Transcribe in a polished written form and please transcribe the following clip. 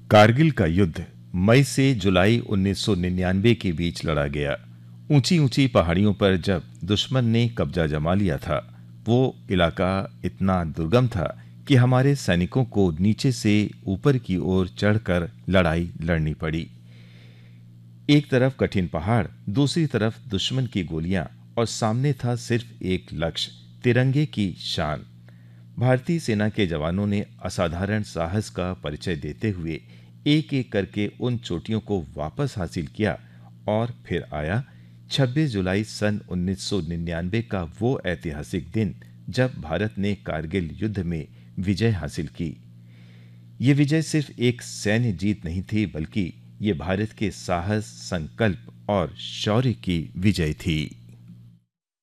कारगिल का युद्ध मई से जुलाई 1999 के बीच लड़ा गया। ऊंची ऊंची पहाड़ियों पर जब दुश्मन ने कब्जा जमा लिया था, वो इलाका इतना दुर्गम था कि हमारे सैनिकों को नीचे से ऊपर की ओर चढ़कर लड़ाई लड़नी पड़ी। एक तरफ कठिन पहाड़, दूसरी तरफ दुश्मन की गोलियां और सामने था सिर्फ एक लक्ष्य, तिरंगे की शान। भारतीय सेना के जवानों ने असाधारण साहस का परिचय देते हुए एक एक करके उन चोटियों को वापस हासिल किया और फिर आया 26 जुलाई सन 1999 का वो ऐतिहासिक दिन जब भारत ने कारगिल युद्ध में विजय हासिल की। ये विजय सिर्फ एक सैन्य जीत नहीं थी, बल्कि ये भारत के साहस, संकल्प और शौर्य की विजय थी।